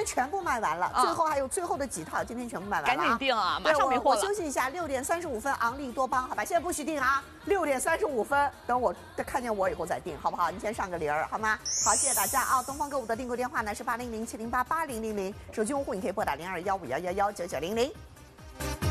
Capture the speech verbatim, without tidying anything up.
天全部卖完了， 啊、 最后还有最后的几套，今天全部卖完了、啊。 赶紧订啊，马上没货了。 我休息一下，六点三十五分，昂利多邦，好吧，现在不许订啊，六点三十五分，等我看见我以后再订，好不好？你先上个铃儿，好吗？好，谢谢大家啊！东方购物的订购电话呢是八零零七零八八零零零，手机用户你可以拨打零二幺五幺幺幺九九零零。